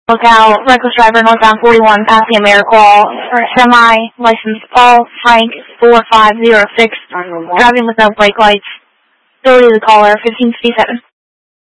Lookout, reckless driver northbound 41, passing AmeriCorps for semi, license Paul Frank 4506, driving with no brake lights. Ability to the caller, 1557.